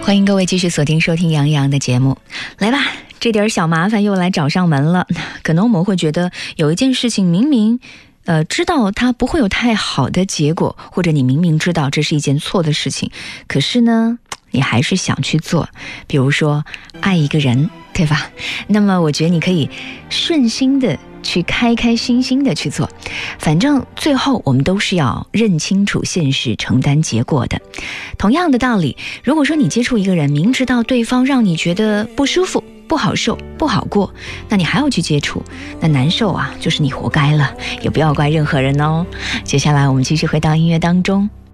欢迎各位继续锁定收听杨洋的节目。来吧，这点小麻烦又来找上门了。可能我们会觉得有一件事情明明知道它不会有太好的结果，或者你明明知道这是一件错的事情，可是呢你还是想去做。比如说爱一个人，对吧？那么我觉得你可以顺心的去开开心心的去做，反正最后我们都是要认清楚现实，承担结果的。同样的道理，如果说你接触一个人，明知道对方让你觉得不舒服、不好受、不好过，那你还要去接触，那难受啊，就是你活该了，也不要怪任何人哦。接下来我们继续回到音乐当中。